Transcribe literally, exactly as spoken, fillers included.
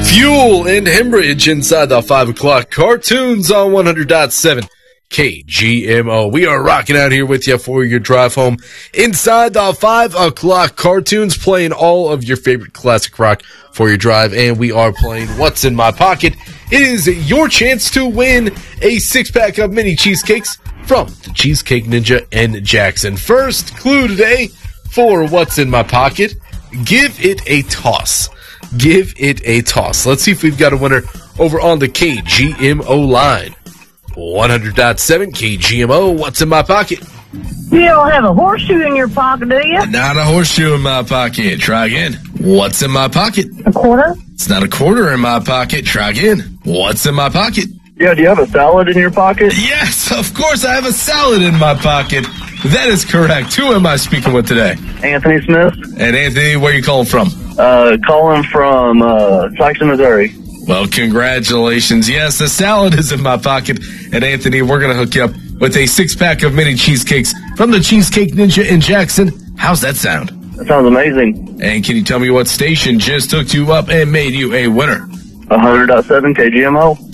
Fuel and Hembridge inside the five o'clock cartoons on one hundred point seven K G M O. We are rocking out here with you for your drive home inside the five o'clock cartoons, playing all of your favorite classic rock for your drive, and we are playing What's in My Pocket. It is your chance to win a six-pack of mini cheesecakes from the Cheesecake Ninja in Jackson. First clue today for What's in My Pocket: give it a toss. Give it a toss. Let's see if we've got a winner over on the K G M O line. one hundred point seven K G M O, What's in My Pocket? You don't have a horseshoe in your pocket, do you? Not a horseshoe in my pocket. Try again. What's in my pocket? A quarter? It's not a quarter in my pocket. Try again. What's in my pocket? Yeah, do you have a salad in your pocket? Yes, of course I have a salad in my pocket. That is correct. Who am I speaking with today? Anthony Smith. And Anthony, where are you calling from? Uh, calling from uh, Jackson, Missouri. Well, congratulations. Yes, the salad is in my pocket. And Anthony, we're going to hook you up with a six-pack of mini cheesecakes from the Cheesecake Ninja in Jackson. How's that sound? That sounds amazing. And can you tell me what station just hooked you up and made you a winner? one hundred point seven K G M O.